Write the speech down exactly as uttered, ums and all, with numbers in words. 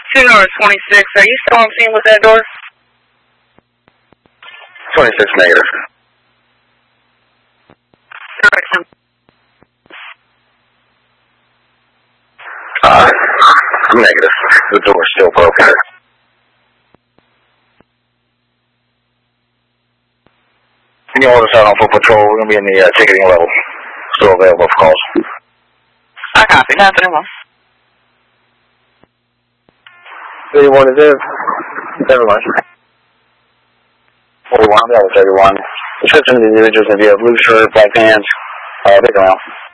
two number twenty-six, are you still on scene with that door? twenty-six negative. Uh, negative. The door's still broken. Can you hold us out on full patrol? We're going to be in the uh, ticketing level. Still available for calls. I copy. nine thirty-one. thirty-one is there. thirty-one. forty-one, that was thirty-one. Description of the individuals going to be a blue shirt, black pants, uh, big around.